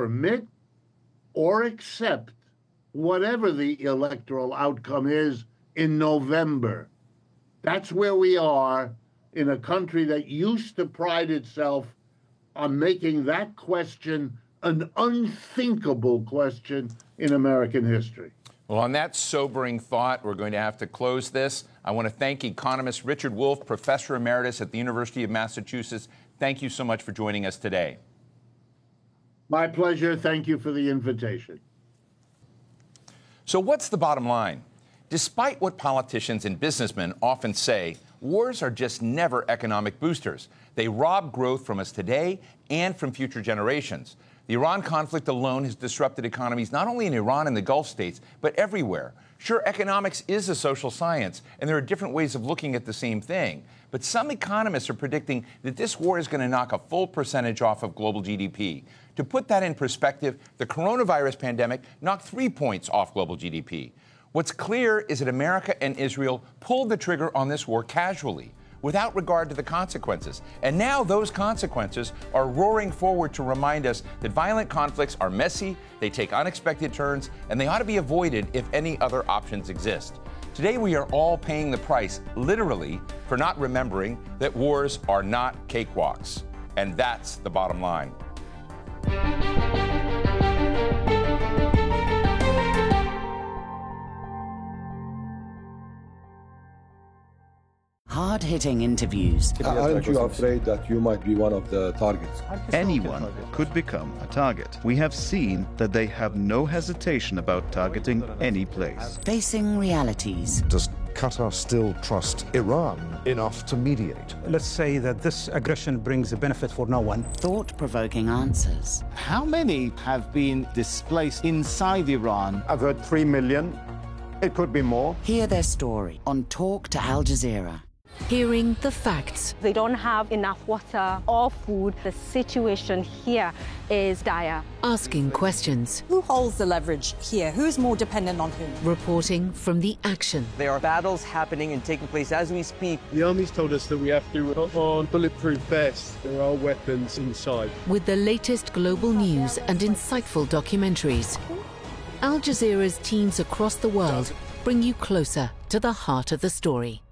permit or accept whatever the electoral outcome is in November. That's where we are in a country that used to pride itself on making that question an unthinkable question in American history. Well, on that sobering thought, we're going to have to close this. I want to thank economist Richard Wolff, Professor Emeritus at the University of Massachusetts. Thank you so much for joining us today. My pleasure. Thank you for the invitation. So what's the bottom line? Despite what politicians and businessmen often say, wars are just never economic boosters. They rob growth from us today and from future generations. The Iran conflict alone has disrupted economies not only in Iran and the Gulf states, but everywhere. Sure, economics is a social science, and there are different ways of looking at the same thing. But some economists are predicting that this war is going to knock a full percentage off of global GDP. To put that in perspective, the coronavirus pandemic knocked 3 points off global GDP. What's clear is that America and Israel pulled the trigger on this war casually, without regard to the consequences. And now those consequences are roaring forward to remind us that violent conflicts are messy, they take unexpected turns, and they ought to be avoided if any other options exist. Today we are all paying the price, literally, for not remembering that wars are not cakewalks. And that's the bottom line. Hard-hitting interviews. Aren't you afraid that you might be one of the targets? Anyone could become a target. We have seen that they have no hesitation about targeting any place. Facing realities. Does Qatar still trust Iran enough to mediate? Let's say that this aggression brings a benefit for no one. Thought-provoking answers. How many have been displaced inside Iran? I've heard 3 million. It could be more. Hear their story on Talk to Al Jazeera. Hearing the facts. They don't have enough water or food. The situation here is dire. Asking questions. Who holds the leverage here? Who's more dependent on whom? Reporting from the action. There are battles happening and taking place as we speak. The army's told us that we have to put on bulletproof vests. There are weapons inside. With the latest global news and insightful documentaries, Al Jazeera's teams across the world bring you closer to the heart of the story.